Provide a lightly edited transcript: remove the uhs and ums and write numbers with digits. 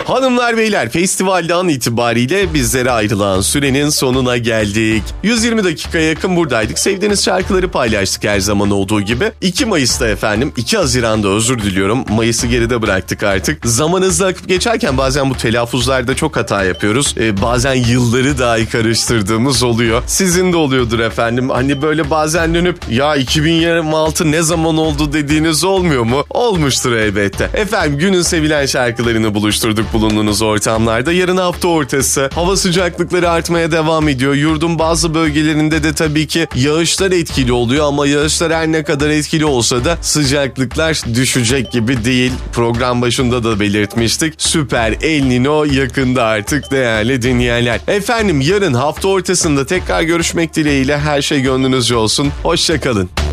Hanımlar beyler, festivalden itibariyle bizlere ayrılan sürenin sonuna geldik. 120 dakikaya yakın buradaydık. Sevdiğiniz şarkıları paylaştık her zaman olduğu gibi. 2 Mayıs'ta efendim, 2 Haziran'da özür diliyorum. Mayıs'ı geride bıraktık artık. Zaman hızlı akıp geçerken bazen bu telaffuzlarda çok hata yapıyoruz. Bazen yılları dahi karıştırdığımız oluyor. Sizin de oluyordur efendim. Hani böyle bazen dönüp ya 2026 ne zaman oldu dediğiniz olmuyor mu? Olmuştur elbette. Efendim, günün sevilen şarkılarını buluşturduk bulunduğunuz ortamlarda. Yarın hafta ortası. Hava sıcaklıkları artmaya devam ediyor. Yurdun bazı bölgelerinde de tabii ki yağışlar etkili oluyor ama yağışlar her ne kadar etkili olsa da sıcaklıklar düşecek gibi değil. Program başında da belirtmiştik. Süper El Niño yakında artık değerli dinleyenler. Efendim, yarın hafta ortasında tekrar görüşmek dileğiyle, her şey gönlünüzce olsun. Hoşça kalın.